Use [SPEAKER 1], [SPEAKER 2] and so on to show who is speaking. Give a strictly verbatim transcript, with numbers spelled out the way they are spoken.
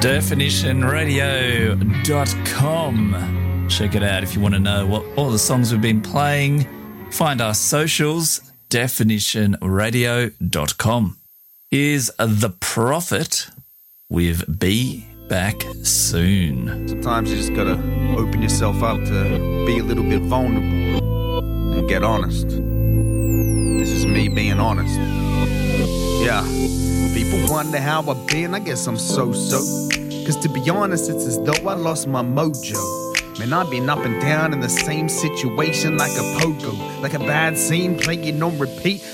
[SPEAKER 1] definition radio dot com. Check it out if you want to know what all the songs we've been playing. Find our socials, definition radio dot com. Here's The Prophet with Be Back Soon.
[SPEAKER 2] Sometimes you just gotta open yourself up to be a little bit vulnerable and get honest. This is me being honest. Yeah. People wonder how I've been, I guess I'm so-so. Cause to be honest, it's as though I lost my mojo. Man, I've been up and down in the same situation like a pogo. Like a bad scene playing on repeat.